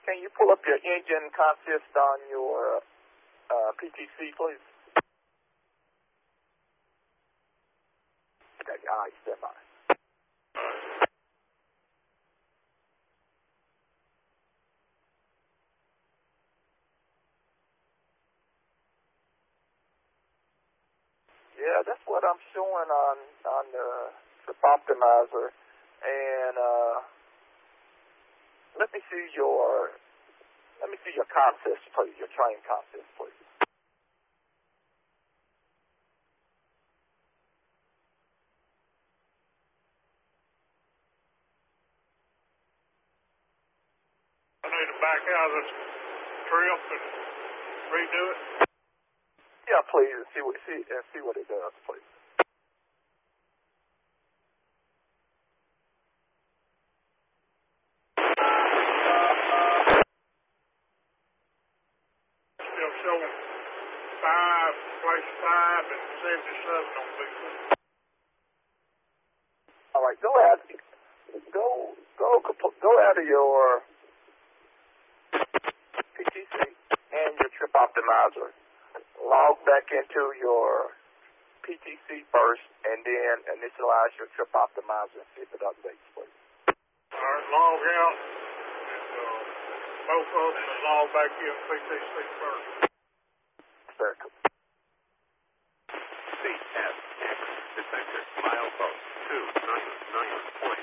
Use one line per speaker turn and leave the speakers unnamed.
Can you pull up your engine consist on your PTC, please? Okay, all right, stand by. Yeah, that's what I'm showing on the trip optimizer. And let me see your consist, please. Your train consist, please.
I need to back out of this trip and redo it.
Yeah, please, and see what it does, please.
Still showing 5 and 77 on people.
All right, go out of your PTC and your trip optimizer. Log back into your PTC first, and then initialize your trip optimizer and see if it updates, please.
All right, log out, and both of them will log back in PTC first.
Very good.
CSX, detected milepost 299.8.